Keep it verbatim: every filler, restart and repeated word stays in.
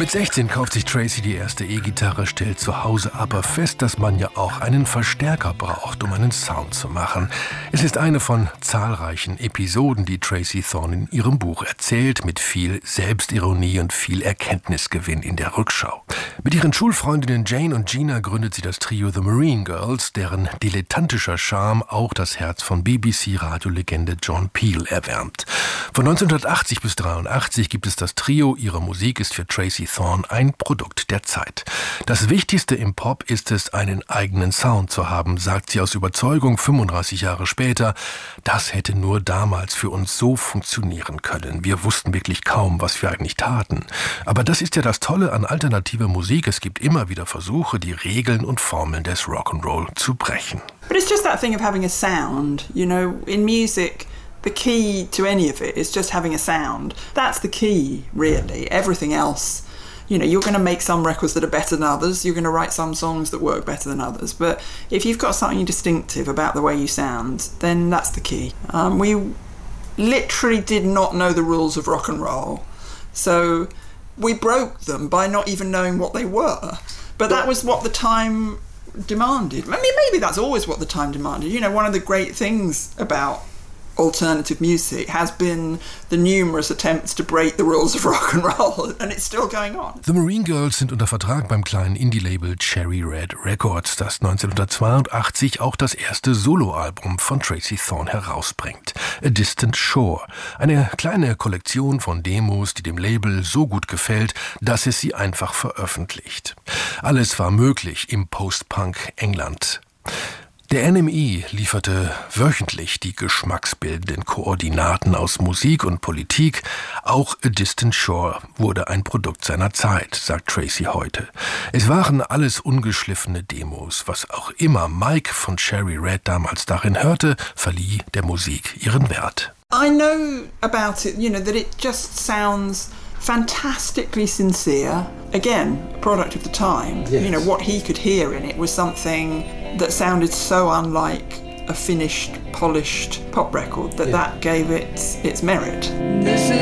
Mit sechzehn kauft sich Tracy die erste E-Gitarre, stellt zu Hause aber fest, dass man ja auch einen Verstärker braucht, um einen Sound zu machen. Es ist eine von zahlreichen Episoden, die Tracy Thorn in ihrem Buch erzählt, mit viel Selbstironie und viel Erkenntnisgewinn in der Rückschau. Mit ihren Schulfreundinnen Jane und Gina gründet sie das Trio The Marine Girls, deren dilettantischer Charme auch das Herz von B B C-Radiolegende John Peel erwärmt. Von neunzehnhundertachtzig bis dreiundachtzig gibt es das Trio. Ihre Musik ist für Tracy Thorn ein Produkt der Zeit. Das Wichtigste im Pop ist es, einen eigenen Sound zu haben, sagt sie aus Überzeugung fünfunddreißig Jahre später. Das hätte nur damals für uns so funktionieren können. Wir wussten wirklich kaum, was wir eigentlich taten. Aber das ist ja das Tolle an alternativer Musik. Es gibt immer wieder Versuche, die Regeln und Formeln des Rock'n'Roll zu brechen. But it's just that thing of having a sound, you know, in music. The key to any of it is just having a sound. That's the key, really. Everything else, you know, you're going to make some records that are better than others. You're going to write some songs that work better than others. But if you've got something distinctive about the way you sound, then that's the key. Um, we literally did not know the rules of rock and roll. So we broke them by not even knowing what they were. But that was what the time demanded. I mean, maybe that's always what the time demanded. You know, one of the great things about alternative music has been the numerous attempts to break the rules of rock and roll, and it's still going on. The Marine Girls sind unter Vertrag beim kleinen Indie-Label Cherry Red Records, das neunzehnhundertzweiundachtzig auch das erste Soloalbum von Tracy Thorn herausbringt. A Distant Shore. Eine kleine Kollektion von Demos, die dem Label so gut gefällt, dass es sie einfach veröffentlicht. Alles war möglich im Post-Punk England. Der N M E lieferte wöchentlich die geschmacksbildenden Koordinaten aus Musik und Politik. Auch A Distant Shore wurde ein Produkt seiner Zeit, sagt Tracy heute. Es waren alles ungeschliffene Demos. Was auch immer Mike von Cherry Red damals darin hörte, verlieh der Musik ihren Wert. I know about it, you know, that it just sounds fantastically sincere. Again, a product of the time. Yes. You know, what he could hear in it was something that sounded so unlike a finished, polished pop record that yeah. that gave it its merit. This is